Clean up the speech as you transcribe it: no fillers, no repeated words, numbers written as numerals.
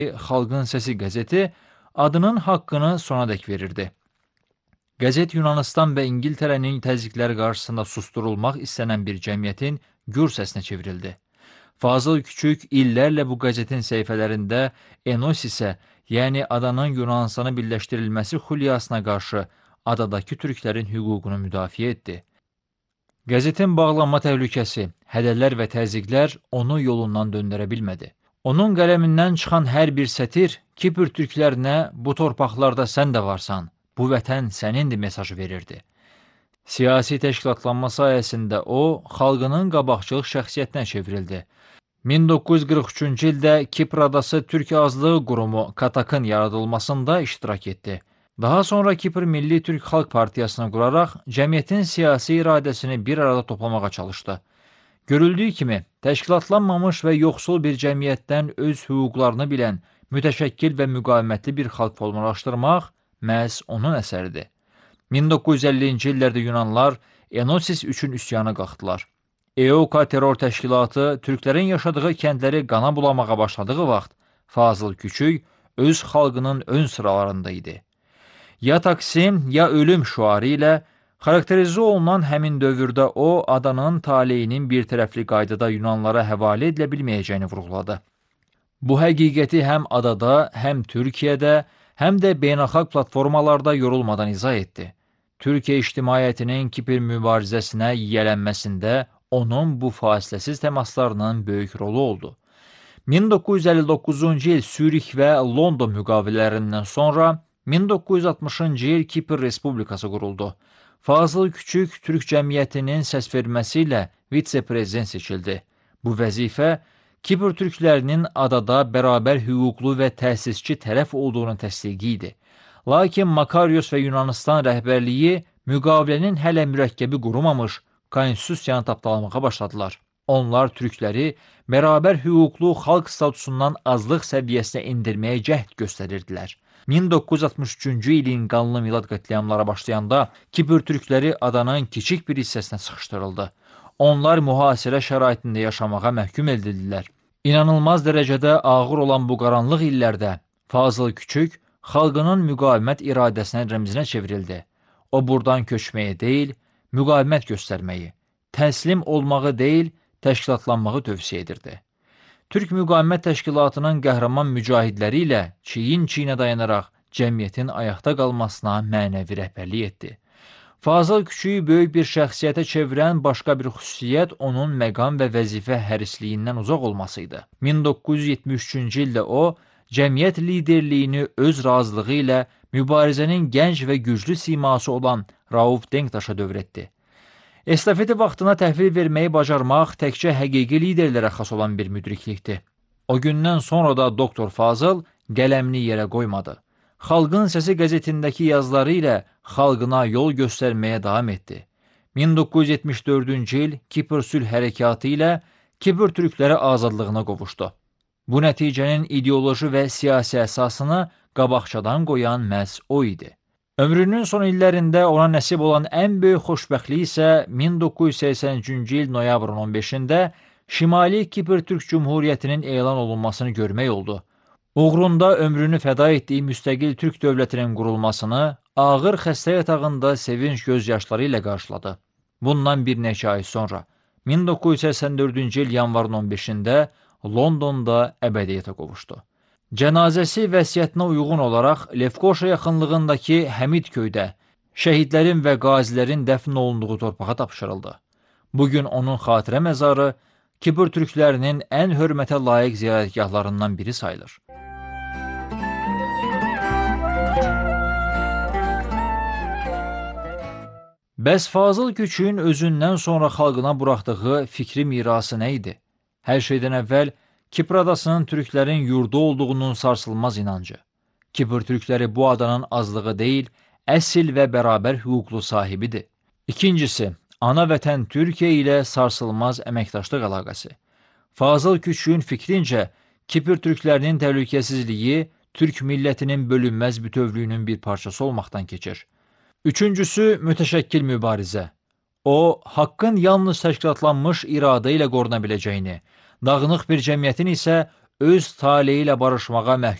Xalqın Səsi qəzeti adının haqqını sonadək verirdi. Qəzet Yunanistan və İngiltərənin təzyiqləri qarşısında susturulmaq istənən bir cəmiyyətin gür səsinə çevrildi. Fazıl Küçük illərlə bu qəzetin səhifələrində Enosisə, yəni adanın Yunanistanı birləşdirilməsi xulyasına qarşı adadakı türklərin hüququnu müdafiə etdi. Qəzetin bağlanma təhlükəsi, hədələr və təzyiqlər onu yolundan döndərə bilmədi. Onun qələmindən çıxan hər bir sətir Kipr türklərinə bu torpaqlarda sən də varsan, bu vətən sənindir mesajı verirdi. Siyasi təşkilatlanma sayəsində o, xalqının qabaqcıl şəxsiyyətinə çevrildi. 1943-cü ildə Kipr Adası Türk Azlığı Qurumu Katakın yaradılmasında iştirak etdi. Daha sonra Kipr Milli Türk Xalq Partiyasını quraraq cəmiyyətin siyasi iradəsini bir arada toplamağa çalışdı. Görüldüyü kimi, təşkilatlanmamış və yoxsul bir cəmiyyətdən öz hüquqlarını bilən, mütəşəkkil və müqavimətli bir xalq formalaşdırmaq məhz onun əsəridir. 1950-ci illərdə Yunanlar Enosis üçün üsyana qalxdılar. EOKA terror təşkilatı türklərin yaşadığı kəndləri qana bulamağa başladığı vaxt Fazıl Küçük öz xalqının ön sıralarında idi. Ya taksim, ya ölüm şüarı ilə xarakterizə olunan həmin dövrdə o, adanın taleyinin bir tərəfli qaydada Yunanlara həvalə edilə bilməyəcəyini vurğuladı. Bu həqiqəti həm adada, həm Türkiyədə, həm də beynəlxalq platformalarda yorulmadan izah etdi. Türkiyə ictimaiyyətinin Kipr mübarizəsinə yiyələnməsində onun bu fasiləsiz təmaslarının böyük rolu oldu. 1959-cu il Sürih və London müqavilələrindən sonra 1960-cı il Kipr Respublikası quruldu. Fazıl Küçük Türk cəmiyyətinin səsverməsi ilə vitse-prezident seçildi. Bu vəzifə Kipr türklərinin adada bərabər hüquqlu və təsisçi tərəf olduğunu təsdiqi idi. Lakin Makarios və Yunanistan rəhbərliyi müqavilənin hələ mürəkkəbi qurumamış konstitusiyanı tapdalamağa başladılar. Onlar türkləri bərabər hüquqlu xalq statusundan azlıq səviyyəsinə endirməyə cəhd göstərirdilər. 1963-cü ilin qanlı milad qətliamlara başlayanda Kipr türkləri adanın kiçik bir hissəsinə sıxışdırıldı. Onlar mühasirə şəraitində yaşamağa məhkum edildilər. İnanılmaz dərəcədə ağır olan bu qaranlıq illərdə Fazıl Küçük xalqının müqavimət iradəsinə rəmzinə çevrildi. O buradan köçməyi deyil, müqavimət göstərməyi, təslim olmağı deyil, təşkilatlanmağı tövsiyə edirdi. Türk Müqavimət Təşkilatının qəhrəman mücahidləri ilə çiyin-çiyinə dayanaraq cəmiyyətin ayaqda qalmasına mənəvi rəhbərlik etdi. Fazıl Küçüyü böyük bir şəxsiyyətə çevirən başqa bir xüsusiyyət onun məqam və vəzifə hərisliyindən uzaq olmasıydı. 1973-cü ildə o, cəmiyyət liderliyini öz razılığı ilə mübarizənin gənc və güclü siması olan Rauf Denktaşa dövr etdi. Estafeti vaxtına təhvil verməyi bacarmaq təkcə həqiqi liderlərə xas olan bir müdriklikdir. O gündən sonra da Doktor Fazıl qələmini yerə qoymadı. Xalqın Səsi qəzetindəki yazıları ilə xalqına yol göstərməyə davam etdi. 1974-cü il Kipr sülh hərəkatı ilə Kipr türkləri azadlığına qovuşdu. Bu nəticənin ideoloji və siyasi əsasını qabaqcadan qoyan məhz o idi. Ömrünün son illərində ona nəsib olan ən böyük xoşbəxtlik isə 1983-cü il noyabrın 15-də Şimali Kipr Türk Cumhuriyyətinin elan olunmasını görmək oldu. Uğrunda ömrünü fəda etdiyi müstəqil Türk dövlətinin qurulmasını ağır xəstə yatağında sevinç gözyaşları ilə qarşıladı. Bundan bir neçə ay sonra 1984-cü il yanvarın 15-də Londonda əbədiyyətə qovuşdu. Cənazəsi vəsiyyətinə uyğun olaraq Lefkoşa yaxınlığındakı Həmid köydə şəhidlərin və qazilərin dəfn olunduğu torpağa tapşırıldı. Bugün onun xatirə məzarı Kipr türklərinin ən hörmətə layiq ziyarətgahlarından biri sayılır. Bəs Fazıl Küçükün özündən sonra xalqına buraxdığı fikri mirası nə idi? Hər şeydən əvvəl Kipr adasının türklərin yurdu olduğunun sarsılmaz inancı. Kipr türkləri bu adanın azlığı deyil, əsl və bərabər hüquqlu sahibidir. İkincisi, ana vətən Türkiyə ilə sarsılmaz əməkdaşlıq əlaqəsi. Fazıl Küçükün fikrincə, Kipr türklərinin təhlükəsizliyi Türk millətinin bölünməz bütövlüyünün bir parçası olmaqdan keçir. Üçüncüsü, mütəşəkkil mübarizə. O, haqqın yalnız təşkilatlanmış iradə ilə qoruna biləcəyini, dağınıq bir cəmiyyətin isə öz taleyi ilə barışmağa məhkum